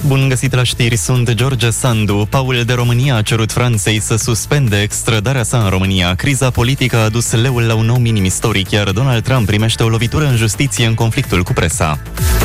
Bun găsit la știri, sunt George Sandu. Paul de România a cerut Franței să suspende extradarea sa în România. Criza politică a dus leul la un nou minim istoric, iar Donald Trump primește o lovitură în justiție în conflictul cu presa.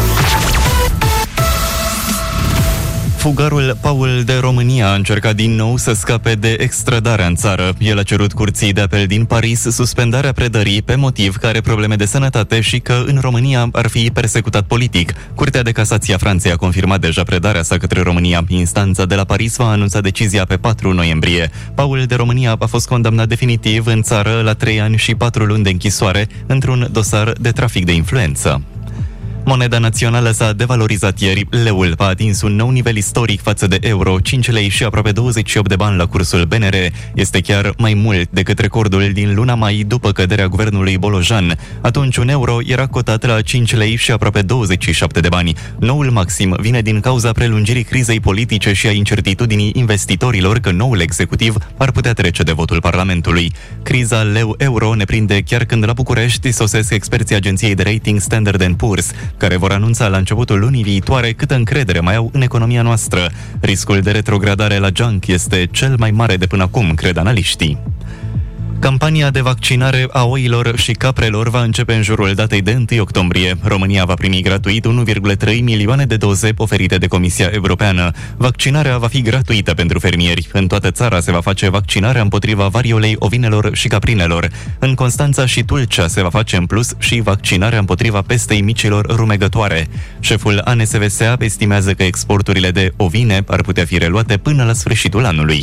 Fugarul Paul de România a încercat din nou să scape de extradarea în țară. El a cerut curții de apel din Paris suspendarea predării pe motiv că are probleme de sănătate și că în România ar fi persecutat politic. Curtea de casație a Franței a confirmat deja predarea sa către România. Instanța de la Paris va anunța decizia pe 4 noiembrie. Paul de România a fost condamnat definitiv în țară la 3 ani și 4 luni de închisoare într-un dosar de trafic de influență. Moneda națională s-a devalorizat ieri. Leul a atins un nou nivel istoric față de euro, 5 lei și aproape 28 de bani la cursul BNR. Este chiar mai mult decât recordul din luna mai după căderea guvernului Bolojan. Atunci un euro era cotat la 5 lei și aproape 27 de bani. Noul maxim vine din cauza prelungirii crizei politice și a incertitudinii investitorilor că noul executiv ar putea trece de votul Parlamentului. Criza leu-euro ne prinde chiar când la București sosesc experții agenției de rating Standard & Poor's, care vor anunța la începutul lunii viitoare câtă încredere mai au în economia noastră. Riscul de retrogradare la junk este cel mai mare de până acum, cred analiștii. Campania de vaccinare a oilor și caprelor va începe în jurul datei de 1 octombrie. România va primi gratuit 1,3 milioane de doze oferite de Comisia Europeană. Vaccinarea va fi gratuită pentru fermieri. În toată țara se va face vaccinarea împotriva variolei ovinelor și caprinelor. În Constanța și Tulcea se va face în plus și vaccinarea împotriva pestei micilor rumegătoare. Șeful ANSVSA estimează că exporturile de ovine ar putea fi reluate până la sfârșitul anului.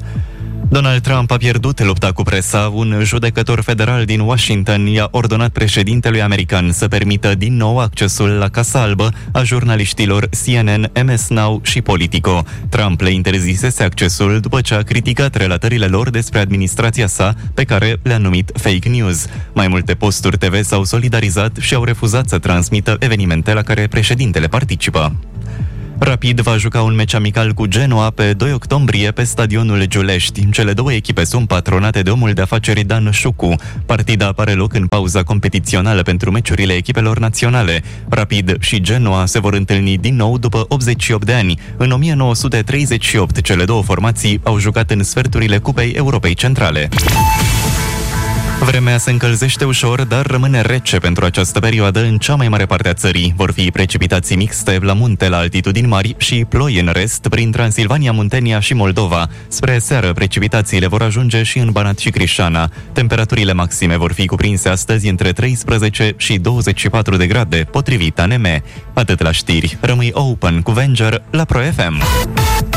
Donald Trump a pierdut lupta cu presa. Un judecător federal din Washington i-a ordonat președintelui american să permită din nou accesul la Casa Albă a jurnaliștilor CNN, MS Now și Politico. Trump le interzisese accesul după ce a criticat relatările lor despre administrația sa, pe care le-a numit fake news. Mai multe posturi TV s-au solidarizat și au refuzat să transmită evenimente la care președintele participă. Rapid va juca un meci amical cu Genoa pe 2 octombrie pe stadionul Giulești. Cele două echipe sunt patronate de omul de afaceri Dan Șucu. Partida are loc în pauza competițională pentru meciurile echipelor naționale. Rapid și Genoa se vor întâlni din nou după 88 de ani. În 1938, cele două formații au jucat în sferturile Cupei Europei Centrale. Vremea se încălzește ușor, dar rămâne rece pentru această perioadă în cea mai mare parte a țării. Vor fi precipitații mixte la munte la altitudini mari și ploi în rest prin Transilvania, Muntenia și Moldova. Spre seară, precipitațiile vor ajunge și în Banat și Crișana. Temperaturile maxime vor fi cuprinse astăzi între 13 și 24 de grade, potrivit ANM. Atât la știri. Rămâi open cu Venger la Pro FM.